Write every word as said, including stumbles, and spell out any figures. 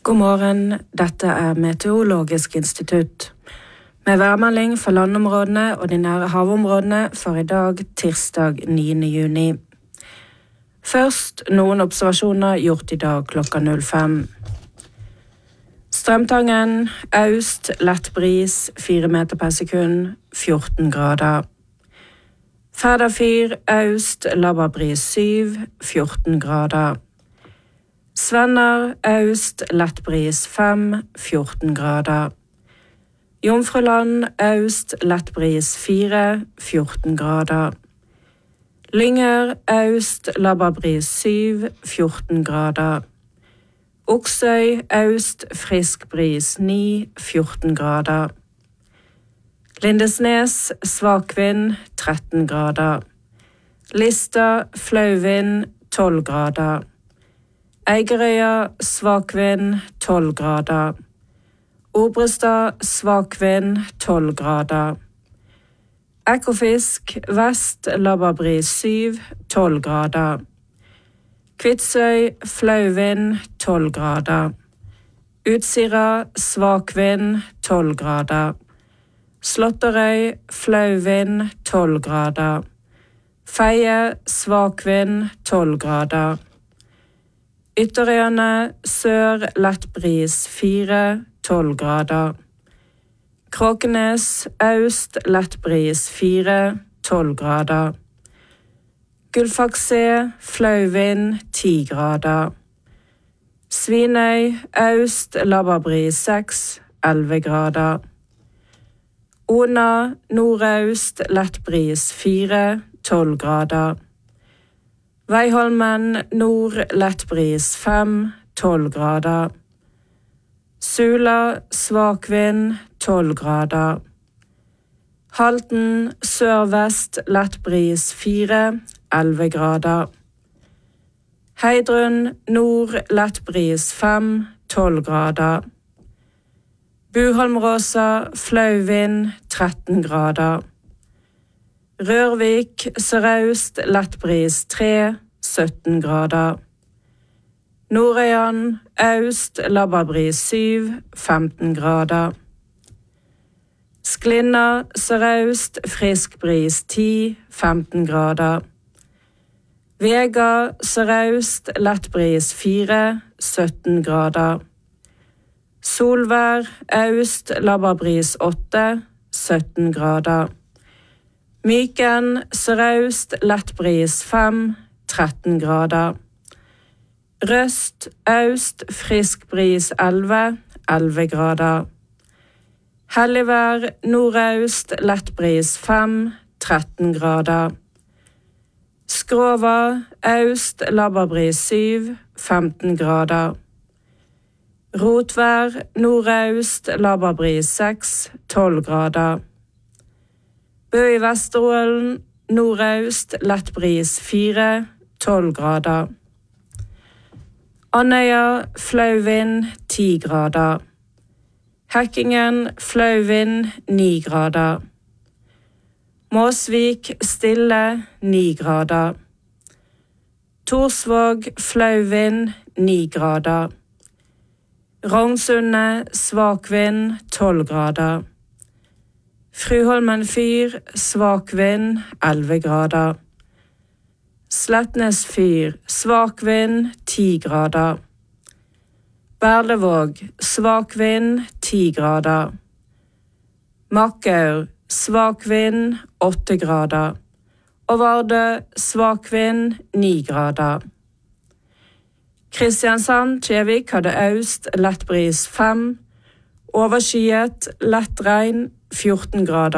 God morgen, dette er Meteorologisk institutt. Med værmelding for landområdene og de nære havområdene for i dag, tirsdag niende juni. Først noen observasjoner gjort i dag klokka null fem. Strømtangen, øst, lett bris, fire meter per sekund, fjorten grader. Færderfyr, øst, labbarbris syv, fjorten grader. Svenner, øst, lett bris fem, fjorten grader. Jomfruland, øst, lett bris fire, fjorten grader. Lynger, øst, labbarbris syv, fjorten grader. Oksøy, øst, frisk bris ni, fjorten grader. Lindesnes, svak vind, tretten grader. Lista, flau vind, tolv grader. Eigerøya, svak vind, tolv grader. Obrestad, svak vind, tolv grader. Ekofisk, vest, labbarbris syv, tolv grader. Kvitsøy, flau vind, tolv grader. Utsira, svak vind, tolv grader. Slåtterøy, flau vind, tolv grader. Feie, svak vind, tolv grader. Ytterøyene, sør, lett bris fire, tolv grader. Kråkenes, øst, lett bris fire, tolv grader. Gullfaks-C, flau vind, ti grader. Svinøy, øst, labbarbris seks, elleve grader. Ona, nordøst, lett bris fire, tolv grader. Veiholmen, nord, lett bris fem, tolv grader. Sula, svak vind, tolv grader. Halten, sør-vest, lett bris fire, elleve grader. Heidrun, nord, lett bris fem, tolv grader. Buholmråsa, flau vind, tretten grader. Rørvik, sørøst, lett bris tre, sytten grader. Nordøyan, øst, labbarbris syv, femten grader. Sklinna, sørøst, frisk bris ti, femten grader. Vega, sørøst, lett bris fire, sytten grader. Solvær, øst, labbarbris åtte, sytten grader. Myken, sørøst, lett bris fem, tretten grader. Røst, øst, frisk bris elleve, elleve grader. Helligvær, nordøst, lett bris fem, tretten grader. Skrova, øst, labbarbris syv, femten grader. Rotvær, nordøst, labbarbris seks, tolv grader. Bø i Vesterålen, nordøst, lett bris fire, tolv grader. Andøya, flau vind, ti grader. Hekkingen, flau vind, ni grader. Måsvik, stille, ni grader. Torsvåg, flau vind, ni grader. Rognsundet, svak vind, tolv grader. Fruholmen fyr, svak vind, elleve grader. Slettnes fyr, svak vind, ti grader. Berlevåg, svak vind, ti grader. Makkaur, svak vind, åtte grader. Og Vardø, svak vind, ni grader. Kristiansand, Kjevik hadde øst, lett bris fem. Overskyet, lett regn, fjorten grader.